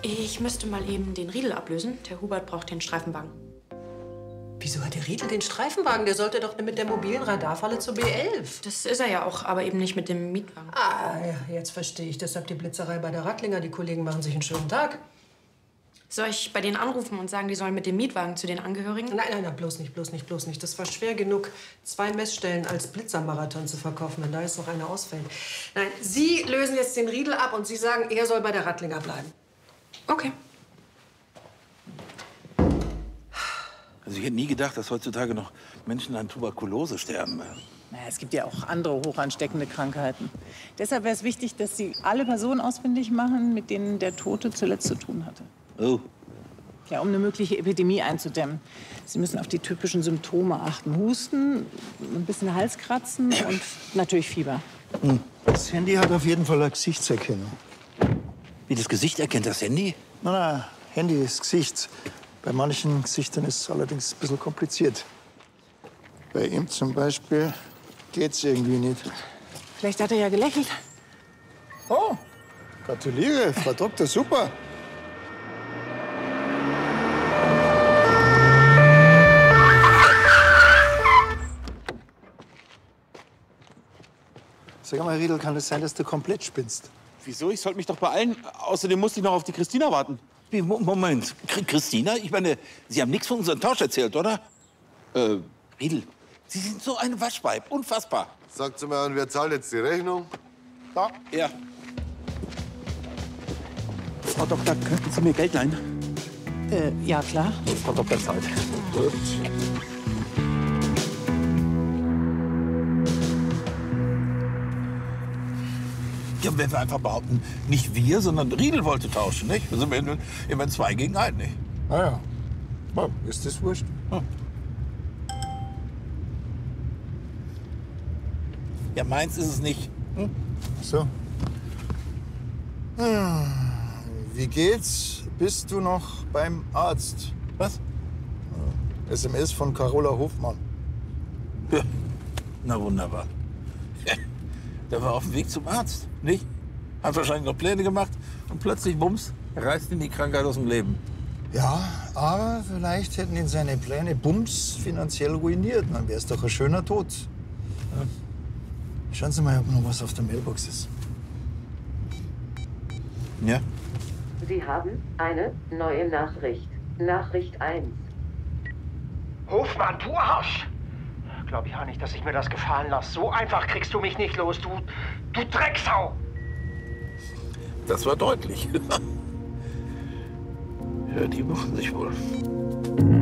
Ich müsste mal eben den Riedel ablösen. Der Hubert braucht den Streifenwagen. Wieso hat der Riedel den Streifenwagen? Der sollte doch mit der mobilen Radarfalle zur B11. Das ist er ja auch, aber eben nicht mit dem Mietwagen. Ah, ja, jetzt verstehe ich. Deshalb die Blitzerei bei der Rattlinger. Die Kollegen machen sich einen schönen Tag. Soll ich bei denen anrufen und sagen, die sollen mit dem Mietwagen zu den Angehörigen? Nein, bloß nicht. Das war schwer genug, 2 Messstellen als Blitzermarathon zu verkaufen, wenn da jetzt noch einer ausfällt. Nein, Sie lösen jetzt den Riedel ab und Sie sagen, er soll bei der Rattlinger bleiben. Okay. Also ich hätte nie gedacht, dass heutzutage noch Menschen an Tuberkulose sterben. Naja, es gibt ja auch andere hochansteckende Krankheiten. Deshalb wäre es wichtig, dass Sie alle Personen ausfindig machen, mit denen der Tote zuletzt zu tun hatte. Oh. Ja, um eine mögliche Epidemie einzudämmen. Sie müssen auf die typischen Symptome achten. Husten, ein bisschen Halskratzen und natürlich Fieber. Das Handy hat auf jeden Fall eine Gesichtserkennung. Wie das Gesicht erkennt das Handy? Nein, Handy ist Gesicht. Bei manchen Gesichtern ist es allerdings ein bisschen kompliziert. Bei ihm zum Beispiel geht's irgendwie nicht. Vielleicht hat er ja gelächelt. Oh, gratuliere, Frau Doktor, super. Sag mal, Riedel, kann es sein, dass du komplett spinnst? Wieso? Ich sollte mich doch beeilen. Außerdem musste ich noch auf die Christina warten. Wie, Moment, Christina? Ich meine, Sie haben nichts von unserem Tausch erzählt, oder? Riedel, Sie sind so ein Waschweib. Unfassbar. Sagt mal, und wer zahlt jetzt die Rechnung? Da. Ja. Frau Doktor, könnten Sie mir Geld leihen? Ja, klar. Frau Doktor zahlt. Ja, wenn wir einfach behaupten, nicht wir, sondern Riedel wollte tauschen, nicht? Wir sind immer 2 gegen 1, nicht? Ah ja. Oh, ist das wurscht? Ja, meins ist es nicht. So. Wie geht's? Bist du noch beim Arzt? Was? SMS von Carola Hofmann. Ja. Na wunderbar. Der war auf dem Weg zum Arzt, nicht? Hat wahrscheinlich noch Pläne gemacht und plötzlich, bums, reißt ihn die Krankheit aus dem Leben. Ja, aber vielleicht hätten ihn seine Pläne bums finanziell ruiniert. Dann wäre es doch ein schöner Tod. Ja. Schauen Sie mal, ob noch was auf der Mailbox ist. Ja? Sie haben eine neue Nachricht. Nachricht 1. Hofmann, du Arsch! Glaub ja nicht, dass ich mir das gefallen lasse. So einfach kriegst du mich nicht los, du Drecksau! Das war deutlich. Ja, die machen sich wohl.